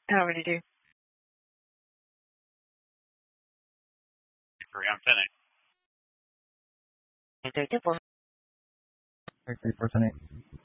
Howdy do. I'm finished. といて、 はい、はい、これね。